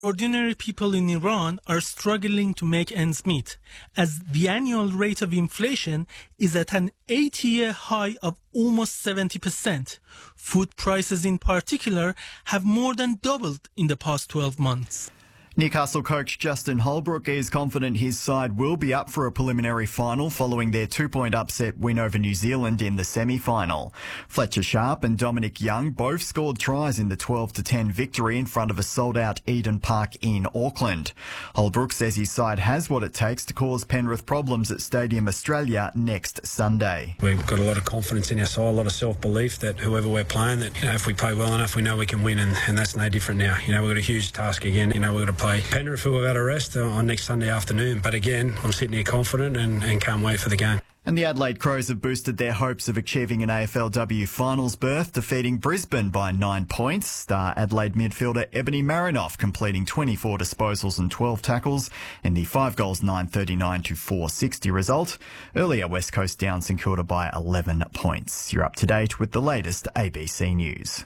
Ordinary people in Iran are struggling to make ends meet, as the annual rate of inflation is at an 80-year high of almost 70%. Food prices in particular have more than doubled in the past 12 months. Newcastle coach Justin Holbrook is confident his side will be up for a preliminary final following their 2-point upset win over New Zealand in the semi-final. Fletcher Sharp and Dominic Young both scored tries in the 12-10 victory in front of a sold-out Eden Park in Auckland. Holbrook says his side has what it takes to cause Penrith problems at Stadium Australia next Sunday. We've got a lot of confidence in our side, a lot of self-belief that whoever we're playing, that if we play well enough, we know we can win, and that's no different now. We've got a huge task again. We've got to play Penrith, who we've got to rest on next Sunday afternoon. But again, I'm sitting here confident and can't wait for the game. And the Adelaide Crows have boosted their hopes of achieving an AFLW finals berth, defeating Brisbane by 9 points. Star Adelaide midfielder Ebony Marinoff completing 24 disposals and 12 tackles in the 5 goals 939 to 460 result. Earlier, West Coast down St Kilda by 11 points. You're up to date with the latest ABC News.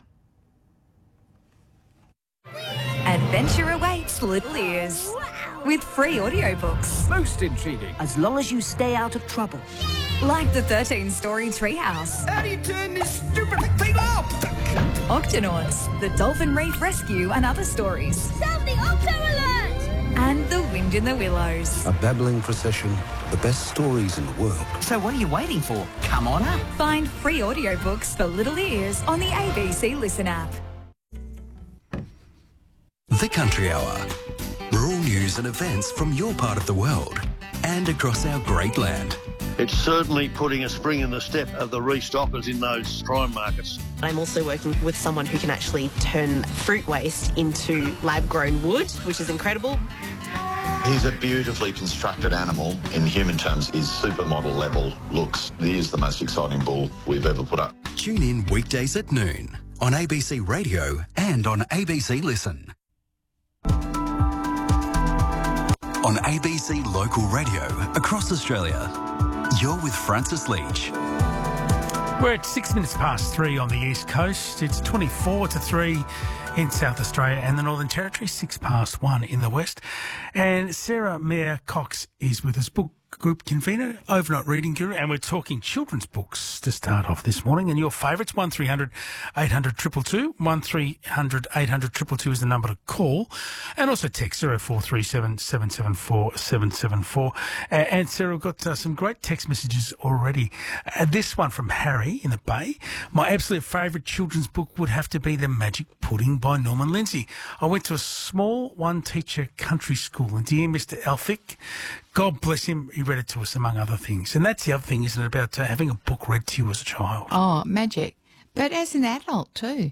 Adventure awaits little ears with free audiobooks. Most intriguing. As long as you stay out of trouble. Like the 13-story Treehouse. How do you turn this stupid thing off? Octonauts, the Dolphin Reef Rescue and other stories. Sound the Octo Alert! And The Wind in the Willows. A babbling procession, the best stories in the world. So what are you waiting for? Come on up. Find free audiobooks for little ears on the ABC Listen app. The Country Hour. Rural news and events from your part of the world and across our great land. It's certainly putting a spring in the step of the restockers in those prime markets. I'm also working with someone who can actually turn fruit waste into lab-grown wood, which is incredible. He's a beautifully constructed animal. In human terms, his supermodel level looks. He is the most exciting bull we've ever put up. Tune in weekdays at noon on ABC Radio and on ABC Listen. On ABC Local Radio across Australia, you're with Francis Leach. We're at 6 minutes past 3 on the East Coast. It's 24 to 3 in South Australia and the Northern Territory, 6 past 1 in the West. And Sarah Mayer Cox is with us, book group convener, overnight reading guru, and we're talking children's books to start off this morning. And your favourites, 1300 800 222, 1300 800 222 is the number to call, and also text 0437 774 774. And Sarah, we've got some great text messages already. This one from Harry in the Bay. My absolute favourite children's book would have to be The Magic Pudding by Norman Lindsay. I went to a small one-teacher country school, and dear Mr. Elphick, God bless him, he read it to us, among other things. And that's the other thing, isn't it, about having a book read to you as a child? Oh, magic. But as an adult too.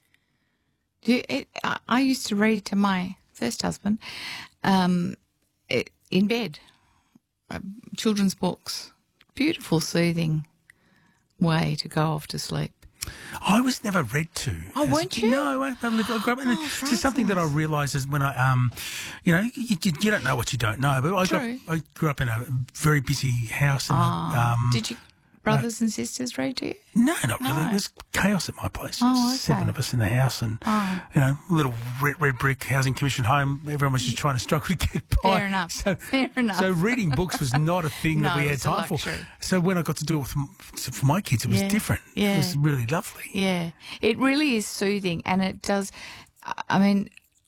I used to read to my first husband in bed, children's books. Beautiful, soothing way to go off to sleep. I was never read to. Oh, weren't you? No, I grew up. It's just something that I realise is when I, you don't know what you don't know. But I grew up in a very busy house. And, did you brothers and sisters read to you? No, not really. There was chaos at my place. Oh, okay. 7 of us in the house, and little red brick housing commission home. Everyone was just trying to struggle to get by. Fair enough. Fair enough. So reading books was not a thing that we had time for. So when I got to do it for my kids, it was different. Yeah. It was really lovely. Yeah, it really is soothing, and it does. I mean,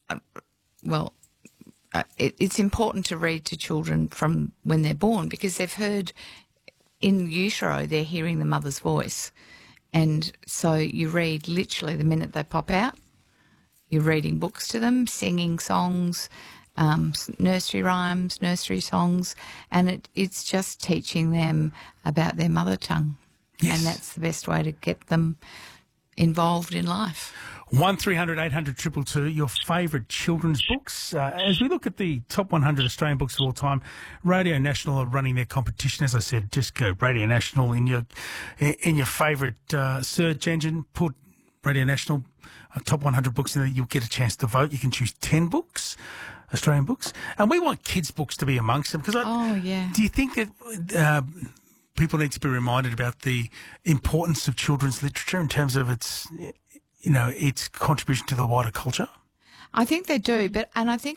it's important to read to children from when they're born because they've heard. In utero, they're hearing the mother's voice. And so you read literally the minute they pop out. You're reading books to them, singing songs, nursery rhymes, nursery songs, and it's just teaching them about their mother tongue. Yes. And that's the best way to get them involved in life. 1300 800 222, your favourite children's books. As we look at the top 100 Australian books of all time, Radio National are running their competition. As I said, just go Radio National in your favourite search engine. Put Radio National top 100 books in there. You'll get a chance to vote. You can choose 10 books, Australian books, and we want kids' books to be amongst them. Because do you think that people need to be reminded about the importance of children's literature in terms of its contribution to the wider culture? I think they do, and I think